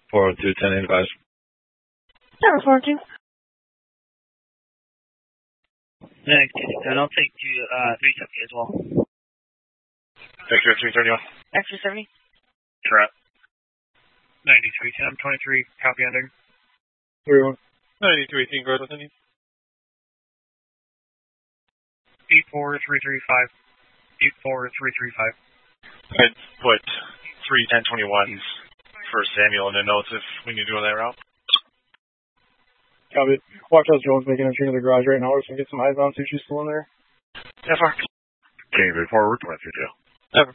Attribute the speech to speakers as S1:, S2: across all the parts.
S1: 402, 1085.
S2: Tower 402.
S3: Thanks, and I'll take 370 as well.
S1: Vector 331.
S2: Extra 70.
S1: Trap.
S3: 93, 10, 23, copy under.
S1: 31. 93, Team Growth within you.
S3: 84335. 84335.
S1: I'd put 31021s for Samuel in the notes if we need to go that route.
S4: Copy. Watch out, Joel's making entry to the garage right now. We're just going to get some eyes on, see if she's still in there.
S1: FR. David, forward, 22. Ever.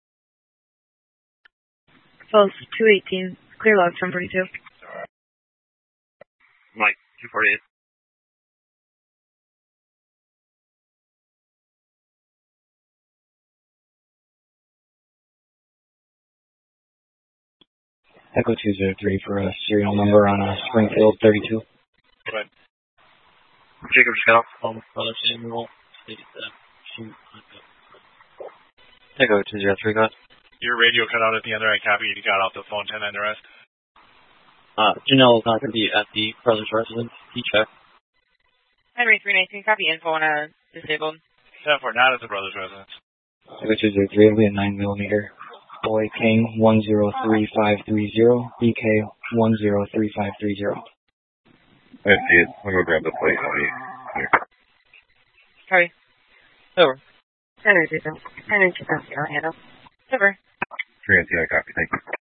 S2: Post 218. Clear log from 42.
S3: Mike, 248.
S5: Echo 203 for a serial number on a Springfield 32.
S1: Go ahead.
S3: Jacob Scott, Brother Samuel, stated that shoot.
S5: Echo 203, go ahead.
S1: Your radio cut out at the end there. I copied. You got off the phone, 10 and the rest.
S5: Janelle is not going to be at the brother's residence. He checked.
S2: Henry 319. Copy info on a disabled.
S1: 10-4, not at the brother's residence.
S5: Echo 203 will be a 9mm. Boy King 103530. BK 103530.
S6: I see it. I'll go grab the plate. Here.
S2: Sorry.
S5: Over.
S2: Henry 2,000. Henry 2,000. I'll handle. Over.
S6: 3 NCI copy. Thank you.